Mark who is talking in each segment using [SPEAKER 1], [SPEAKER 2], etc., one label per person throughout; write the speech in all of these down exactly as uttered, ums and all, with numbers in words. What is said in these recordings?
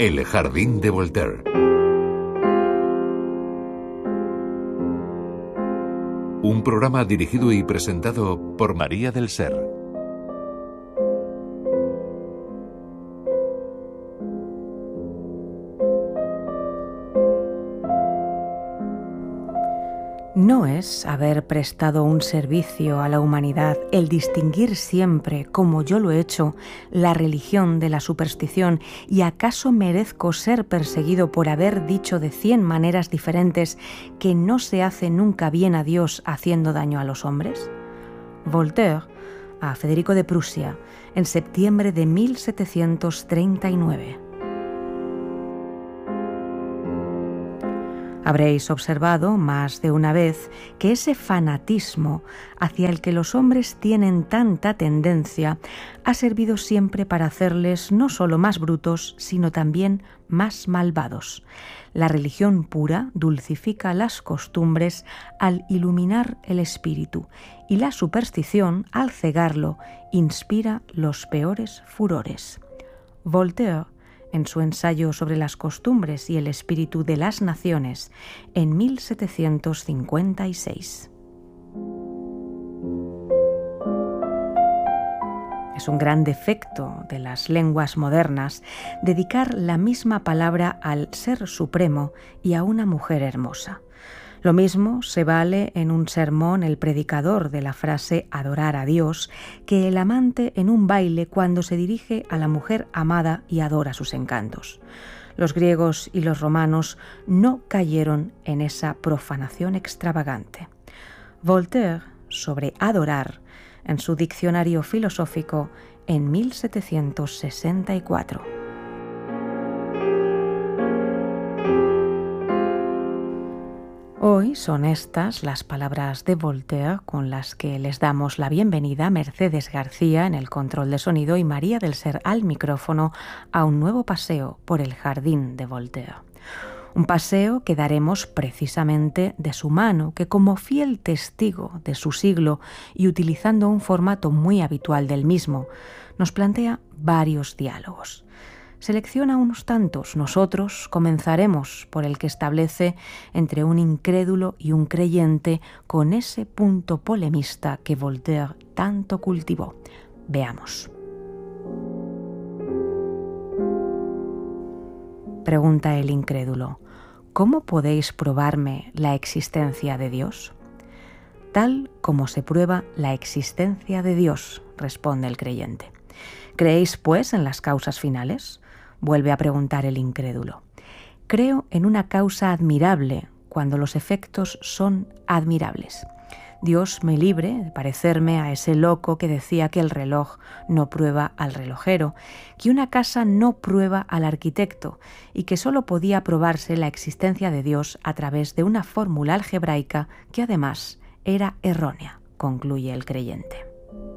[SPEAKER 1] El jardín de Voltaire. Un programa dirigido y presentado por María del Ser.
[SPEAKER 2] No es haber prestado un servicio a la humanidad el distinguir siempre, como yo lo he hecho, la religión de la superstición, y acaso merezco ser perseguido por haber dicho de cien maneras diferentes que no se hace nunca bien a Dios haciendo daño a los hombres. Voltaire a Federico de Prusia en septiembre de mil setecientos treinta y nueve. Habréis observado más de una vez que ese fanatismo hacia el que los hombres tienen tanta tendencia ha servido siempre para hacerles no solo más brutos, sino también más malvados. La religión pura dulcifica las costumbres al iluminar el espíritu, y la superstición, al cegarlo, inspira los peores furores. Voltaire, en su ensayo sobre las costumbres y el espíritu de las naciones, en mil setecientos cincuenta y seis. Es un gran defecto de las lenguas modernas dedicar la misma palabra al Ser Supremo y a una mujer hermosa. Lo mismo se vale en un sermón el predicador de la frase adorar a Dios que el amante en un baile cuando se dirige a la mujer amada y adora sus encantos. Los griegos y los romanos no cayeron en esa profanación extravagante. Voltaire, sobre adorar, en su diccionario filosófico en mil setecientos sesenta y cuatro. Hoy son estas las palabras de Voltaire con las que les damos la bienvenida Mercedes García en el control de sonido y María del Ser al micrófono a un nuevo paseo por el jardín de Voltaire. Un paseo que daremos precisamente de su mano, que como fiel testigo de su siglo y utilizando un formato muy habitual del mismo, nos plantea varios diálogos. Selecciona unos tantos. Nosotros comenzaremos por el que establece entre un incrédulo y un creyente con ese punto polemista que Voltaire tanto cultivó. Veamos. Pregunta el incrédulo: ¿cómo podéis probarme la existencia de Dios? Tal como se prueba la existencia de Dios, responde el creyente. ¿Creéis, pues, en las causas finales? Vuelve a preguntar el incrédulo. Creo en una causa admirable cuando los efectos son admirables. Dios me libre de parecerme a ese loco que decía que el reloj no prueba al relojero, que una casa no prueba al arquitecto y que solo podía probarse la existencia de Dios a través de una fórmula algebraica que además era errónea, concluye el creyente.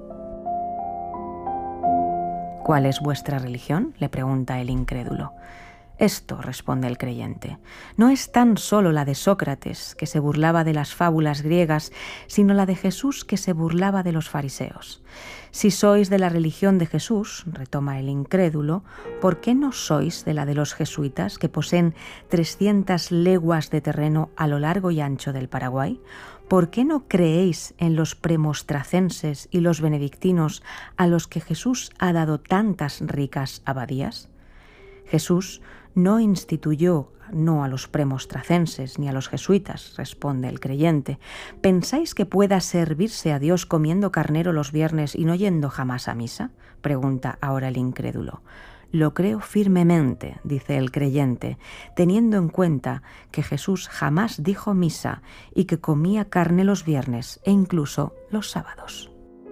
[SPEAKER 2] ¿Cuál es vuestra religión?, le pregunta el incrédulo. Esto, responde el creyente, no es tan solo la de Sócrates, que se burlaba de las fábulas griegas, sino la de Jesús, que se burlaba de los fariseos. Si sois de la religión de Jesús, retoma el incrédulo, ¿por qué no sois de la de los jesuitas, que poseen trescientas leguas de terreno a lo largo y ancho del Paraguay? ¿Por qué no creéis en los premostracenses y los benedictinos a los que Jesús ha dado tantas ricas abadías? Jesús no instituyó no a los premostracenses ni a los jesuitas, responde el creyente. ¿Pensáis que pueda servirse a Dios comiendo carnero los viernes y no yendo jamás a misa?, pregunta ahora el incrédulo. Lo creo firmemente, dice el creyente, teniendo en cuenta que Jesús jamás dijo misa y que comía carne los viernes e incluso los sábados.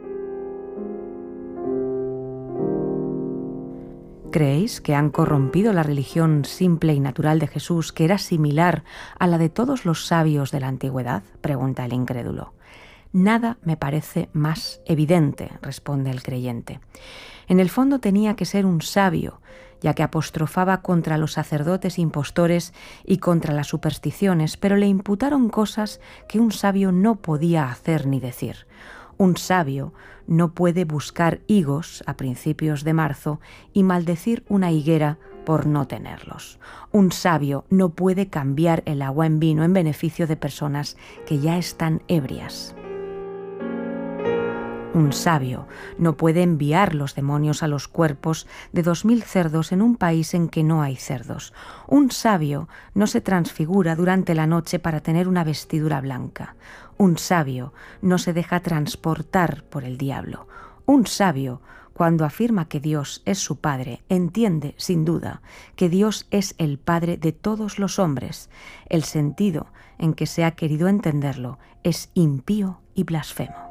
[SPEAKER 2] ¿Creéis que han corrompido la religión simple y natural de Jesús, que era similar a la de todos los sabios de la antigüedad?, pregunta el incrédulo. Nada me parece más evidente, responde el creyente. En el fondo tenía que ser un sabio, ya que apostrofaba contra los sacerdotes impostores y contra las supersticiones, pero le imputaron cosas que un sabio no podía hacer ni decir. Un sabio no puede buscar higos a principios de marzo y maldecir una higuera por no tenerlos. Un sabio no puede cambiar el agua en vino en beneficio de personas que ya están ebrias. Un sabio no puede enviar los demonios a los cuerpos de dos mil cerdos en un país en que no hay cerdos. Un sabio no se transfigura durante la noche para tener una vestidura blanca. Un sabio no se deja transportar por el diablo. Un sabio, cuando afirma que Dios es su Padre, entiende, sin duda, que Dios es el Padre de todos los hombres. El sentido en que se ha querido entenderlo es impío y blasfemo.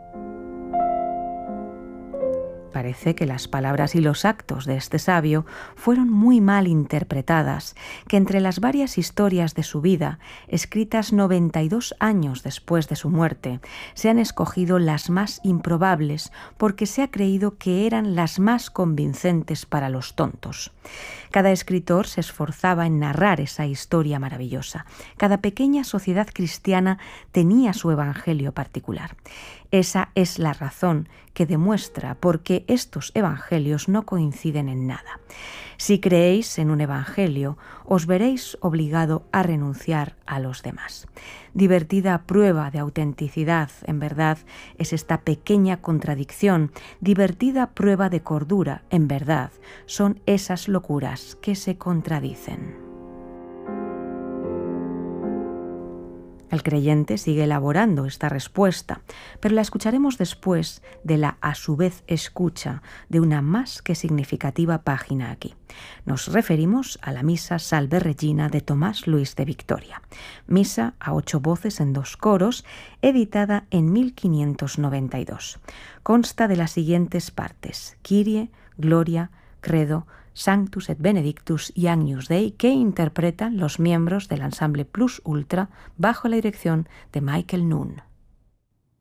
[SPEAKER 2] Parece que las palabras y los actos de este sabio fueron muy mal interpretadas, que entre las varias historias de su vida, escritas noventa y dos años después de su muerte, se han escogido las más improbables porque se ha creído que eran las más convincentes para los tontos. Cada escritor se esforzaba en narrar esa historia maravillosa. Cada pequeña sociedad cristiana tenía su evangelio particular. Esa es la razón que demuestra por qué estos evangelios no coinciden en nada. Si creéis en un evangelio, os veréis obligado a renunciar a los demás. Divertida prueba de autenticidad, en verdad, es esta pequeña contradicción. Divertida prueba de cordura, en verdad, son esas locuras que se contradicen. El creyente sigue elaborando esta respuesta, pero la escucharemos después de la a su vez escucha de una más que significativa página aquí. Nos referimos a la Misa Salve Regina de Tomás Luis de Victoria, misa a ocho voces en dos coros, editada en mil quinientos noventa y dos. Consta de las siguientes partes: Kyrie, Gloria, Credo, Sanctus et Benedictus y Agnus Dei, que interpretan los miembros del ensamble Plus Ultra bajo la dirección de Michael Nunn.